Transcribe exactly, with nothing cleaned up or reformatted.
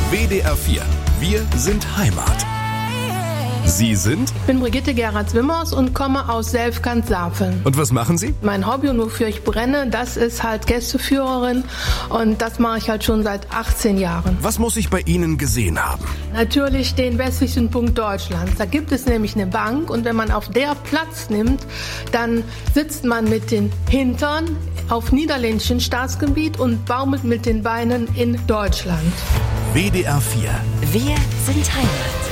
W D R vier. Wir sind Heimat. Sie sind? Ich bin Brigitte Gerards-Wimmers und komme aus Selfkant-Safeln. Und was machen Sie? Mein Hobby und wofür ich brenne, das ist halt Gästeführerin und das mache ich halt schon seit achtzehn Jahren. Was muss ich bei Ihnen gesehen haben? Natürlich den westlichsten Punkt Deutschlands. Da gibt es nämlich eine Bank und wenn man auf der Platz nimmt, dann sitzt man mit den Hintern auf niederländischem Staatsgebiet und baumelt mit den Beinen in Deutschland. W D R vier. Wir sind Heimat.